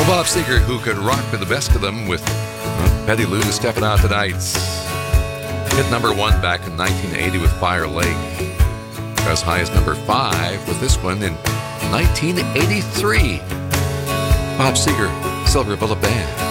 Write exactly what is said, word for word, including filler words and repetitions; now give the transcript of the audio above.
Bob Seger, who could rock with the best of them with uh, Betty Lou stepping out tonight. Hit number one back in nineteen eighty with Fire Lake. As high as number five with this one in nineteen eighty-three. Bob Seger, Silver Bullet Band.